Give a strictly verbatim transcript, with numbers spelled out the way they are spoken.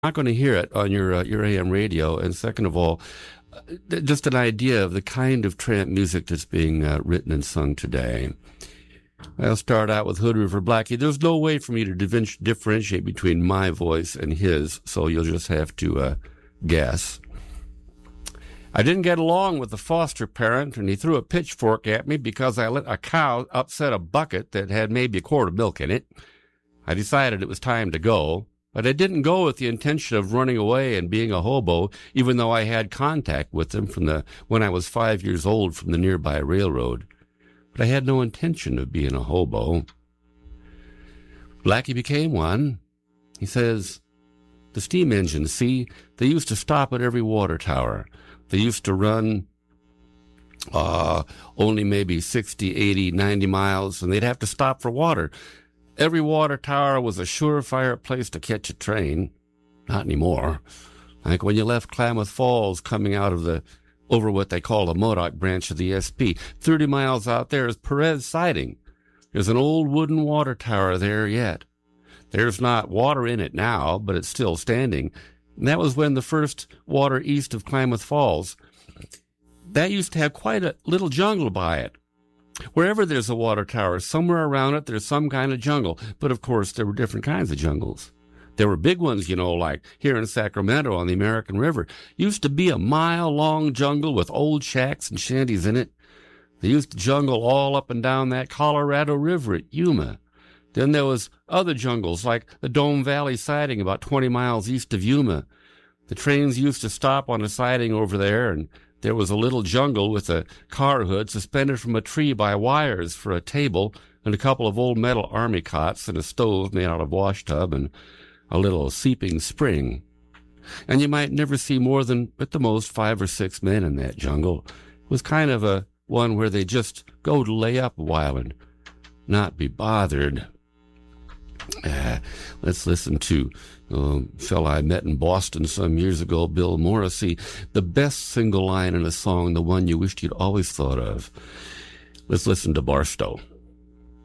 not going to hear it on your uh, your A M radio. And second of all, uh, just an idea of the kind of tramp music that's being uh, written and sung today. I'll start out with Hood River Blackie. There's no way for me to differentiate between my voice and his, so you'll just have to uh, guess. I didn't get along with the foster parent, and he threw a pitchfork at me because I let a cow upset a bucket that had maybe a quart of milk in it. I decided it was time to go, but I didn't go with the intention of running away and being a hobo, even though I had contact with them from the when I was five years old from the nearby railroad. But I had no intention of being a hobo. Blackie became one. He says, the steam engines, see, they used to stop at every water tower. They used to run uh, only maybe sixty, eighty, ninety miles, and they'd have to stop for water. Every water tower was a surefire place to catch a train. Not anymore. Like when you left Klamath Falls coming out of the, over what they call the Modoc branch of the S P. thirty miles out there is Perez Siding. There's an old wooden water tower there yet. There's not water in it now, but it's still standing. And that was when the first water east of Klamath Falls. That used to have quite a little jungle by it. Wherever there's a water tower, somewhere around it, there's some kind of jungle. But, of course, there were different kinds of jungles. There were big ones, you know, like here in Sacramento on the American River. Used to be a mile-long jungle with old shacks and shanties in it. They used to jungle all up and down that Colorado River at Yuma. Then there was other jungles like the Dome Valley Siding about twenty miles east of Yuma. The trains used to stop on a siding over there, and there was a little jungle with a car hood suspended from a tree by wires for a table and a couple of old metal army cots and a stove made out of wash tub and a little seeping spring. And you might never see more than, at the most, five or six men in that jungle. It was kind of a one where they just go to lay up a while and not be bothered. Uh, let's listen to a fellow I met in Boston some years ago, Bill Morrissey. The best single line in a song, the one you wished you'd always thought of. Let's listen to Barstow.